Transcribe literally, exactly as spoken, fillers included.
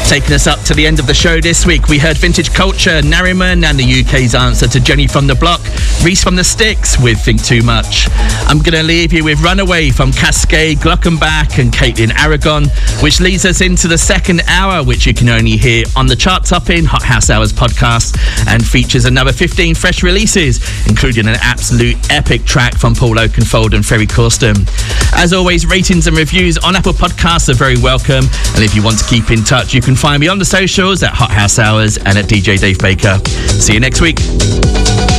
Taking us up to the end of the show this week, we heard Vintage Culture, Narriman, and the U K's answer to Jenny from the Block, Reese from the Sticks with Think Too Much. I'm going to leave you with Runaway from Cascade, Glockenbach and Caitlin Aragon, which leads us into the second hour, which you can only hear on the chart-topping Hot House Hours podcast, and features another fifteen fresh releases, including an absolute epic track from Paul Oakenfold and Ferry Corsten. As always, ratings and reviews on Apple Podcasts are very welcome, and if you want to keep in touch, you can find me on the socials at Hot House Hours and at D J Dave Baker. See you next week.